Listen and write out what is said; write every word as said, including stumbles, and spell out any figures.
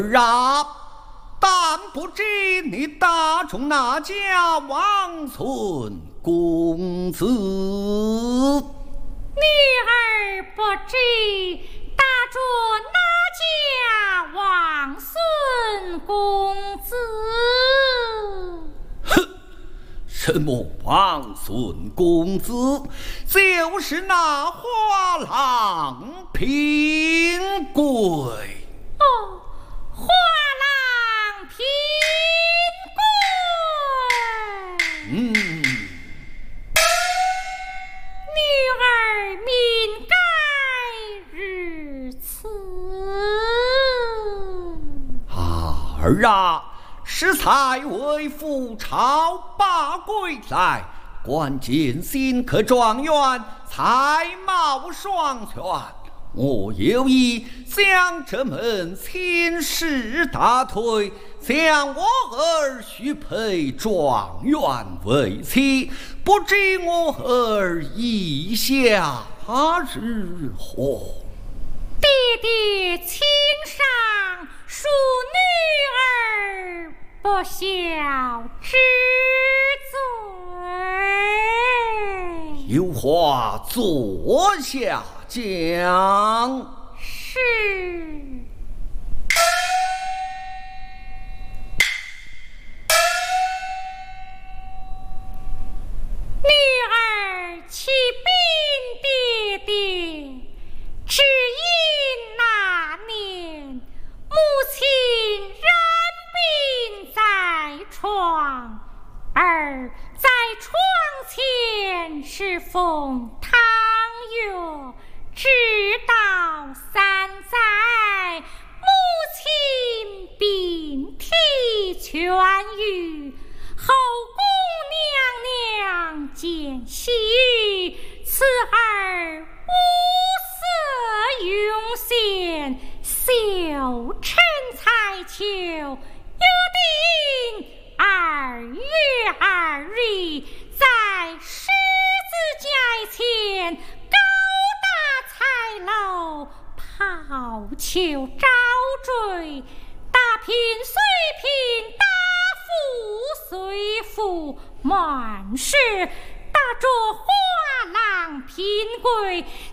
啊！但不知你打中哪家王孙公子？ 女儿不知打中哪家王孙公子？ 哼！什么王孙公子？就是那花郎平贵。 哦，花郎平贵。 嗯， 女儿命该如此。 儿啊，适才为父朝罢归来，关键新科状元，才貌双全。我有意将这门亲事打退，将我儿许配状元为妻，不知我儿意下如何？ 爹爹亲上恕女儿不孝之罪。 有话坐下讲。 是。女儿启禀爹爹，只因那年母亲染病在床，而在床前是奉汤药，直到三载，母亲病体痊愈，后宫娘娘见喜，此儿五色涌现，秀成彩球，约定二月二日在狮子街前高大彩楼抛球招赘，打拼虽拼，打富虽富，满是打着花郎平贵。